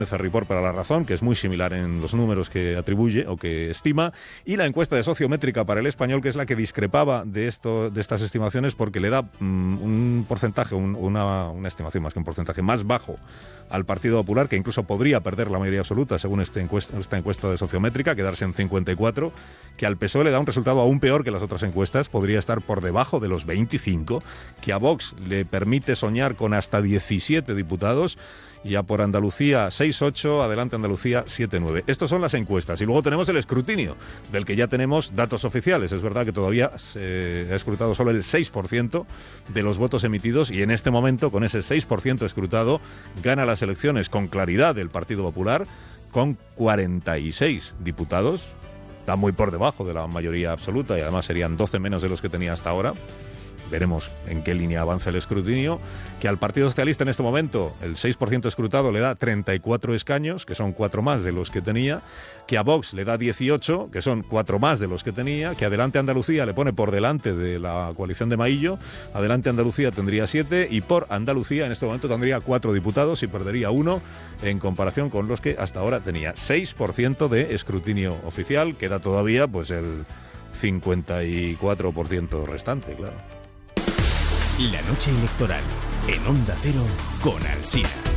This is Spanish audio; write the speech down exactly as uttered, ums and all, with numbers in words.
Report para La Razón, que es muy similar en los números que atribuye o que estima, y la encuesta de Sociométrica para El Español, que es la que discrepaba de esto, de estas estimaciones, porque le da mm, un porcentaje, un, una, una estimación más que un porcentaje más bajo al Partido Popular, que incluso podría perder la mayoría absoluta, según este encuesta, esta encuesta de Sociométrica, quedarse en cincuenta y cuatro, que al P S O E le da un resultado aún peor que las otras encuestas, podría estar por debajo de los veinticinco, que a Vox le permite soñar con hasta diecisiete diputados, y ya por Andalucía seis ocho, adelante Andalucía siete nueve. Estas son las encuestas. Y luego tenemos el escrutinio, del que ya tenemos datos oficiales. Es verdad que todavía se ha escrutado solo el seis por ciento de los votos emitidos, y en este momento, con ese seis por ciento escrutado, gana las elecciones con claridad el Partido Popular, con cuarenta y seis diputados. Está muy por debajo de la mayoría absoluta, y además serían doce menos de los que tenía hasta ahora. Veremos en qué línea avanza el escrutinio, que al Partido Socialista en este momento el seis por ciento escrutado le da treinta y cuatro escaños, que son cuatro más de los que tenía, que a Vox le da dieciocho, que son cuatro más de los que tenía, que Adelante Andalucía le pone por delante de la coalición de Maillo, Adelante Andalucía tendría siete, y por Andalucía en este momento tendría cuatro diputados y perdería uno en comparación con los que hasta ahora tenía. seis por ciento de escrutinio oficial, queda todavía pues el cincuenta y cuatro por ciento restante, claro. La noche electoral en Onda Cero con Alsina.